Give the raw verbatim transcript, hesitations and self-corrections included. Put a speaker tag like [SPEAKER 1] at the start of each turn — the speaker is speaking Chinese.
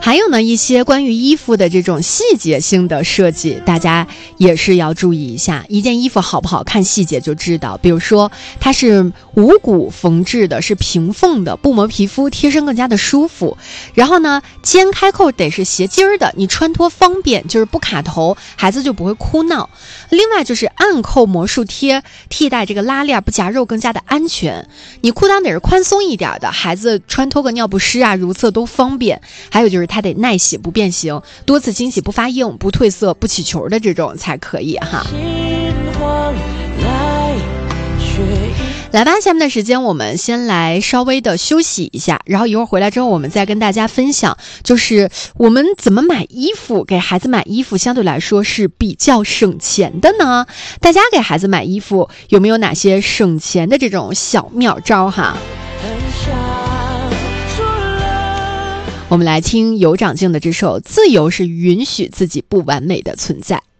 [SPEAKER 1] 还有呢，一些关于衣服的这种细节性的设计，大家也是要注意一下。一件衣服好不好看细节就知道，比如说它是无骨缝制的，是平缝的，不磨皮肤，贴身更加的舒服。然后呢，肩开扣得是斜襟儿的，你穿脱方便，就是不卡头，孩子就不会哭闹。另外就是暗扣魔术贴替代这个拉链，不夹肉，更加的安全。你裤裆得是宽松一点的，孩子穿脱个尿不湿啊、如厕都方便。还有就是它得耐洗不变形，多次清洗不发硬、不褪色、不起球的这种才可以哈。来吧，下面的时间我们先来稍微的休息一下，然后一会儿回来之后我们再跟大家分享，就是我们怎么买衣服，给孩子买衣服相对来说是比较省钱的呢？大家给孩子买衣服有没有哪些省钱的这种小妙招哈？我们来听有长静的这首《自由是允许自己不完美的存在》。